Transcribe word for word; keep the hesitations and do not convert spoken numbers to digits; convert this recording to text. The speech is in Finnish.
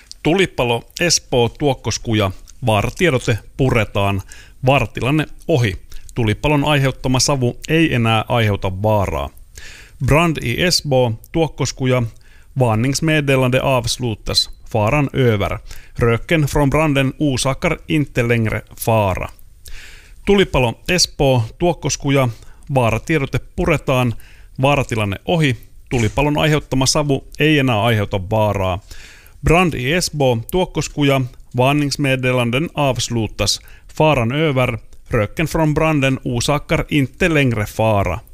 Tulipalo Espoo Tuokkoskuja. Vaaratiedote puretaan. Vaaratilanne ohi. Tulipalon aiheuttama savu ei enää aiheuta vaaraa. Brand i Esbo, Tuokkoskuja. Varningsmeddelande avslutas. Faran över. Röken från branden orsakar inte längre fara. Tulipalo Espoo, Tuokkoskuja. Vaaratiedote puretaan. Vaaratilanne ohi. Tulipalon aiheuttama savu ei enää aiheuta vaaraa. Brand i Esbo, Tuokkoskuja. Varningsmeddelanden avslutas. Faran över. Röken från branden orsakar inte längre fara.